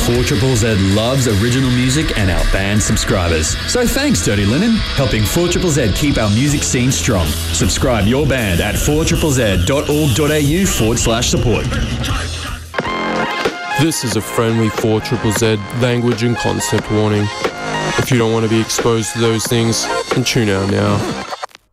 4ZZZ loves original music and our band subscribers. So thanks, Dirty Linen, helping 4ZZZ keep our music scene strong. Subscribe your band at 4ZZZ.org.au/support. This is a friendly 4ZZZ language and concept warning. If you don't want to be exposed to those things, then tune out now.